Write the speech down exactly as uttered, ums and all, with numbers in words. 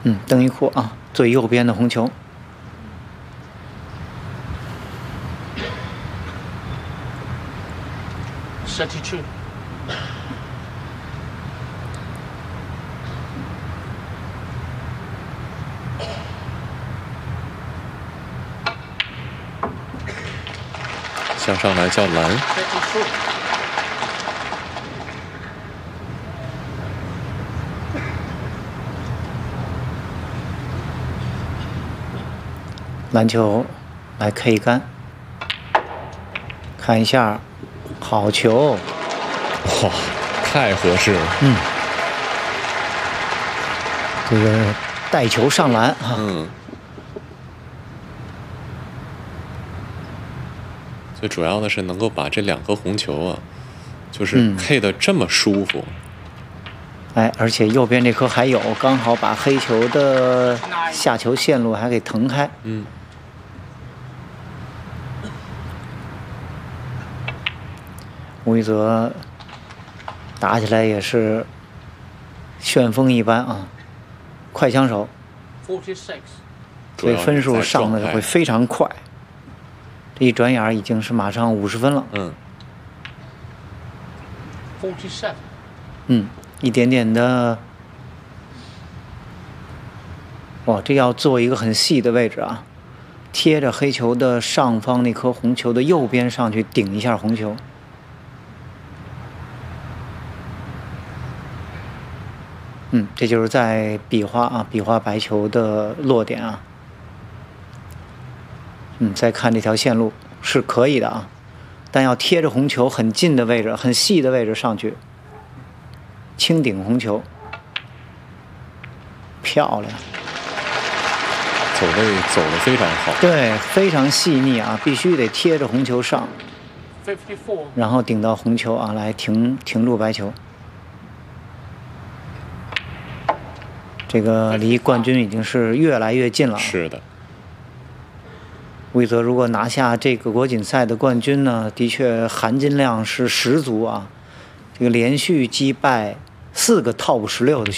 嗯，邓一库啊，最右边的红球。 thirty-two。 向上来叫蓝。 篮球来 K 杆，看一下，好球！ 哇，太合适了。 嗯，这个带球上篮啊。 嗯。最主要的是能够把这两颗红球啊，就是 K 的这么舒服。 嗯、哎，而且右边这颗还有，刚好把黑球的下球线路还给腾开。 嗯。 吴一泽打起来也是旋风一般啊，快枪手，所以分数上的会非常快。这一转眼已经是马上五十分了。 嗯。 嗯，一点点的。哇，这要做一个很细的位置啊，贴着黑球的上方那颗红球的右边上去顶一下红球。嗯，这就是在比划啊，比划白球的落点啊。嗯，再看这条线路是可以的啊，但要贴着红球很近的位置、很细的位置上去，轻顶红球，漂亮， 走位走得非常好。 对，非常细腻啊，必须得贴着红球上，然后顶到红球啊，来停停住白球。这个离冠军已经是越来越近了。 是的。 魏泽如果拿下这个国锦赛的冠军呢，的确含金量是十足啊！这个连续击败四个 Top 十六的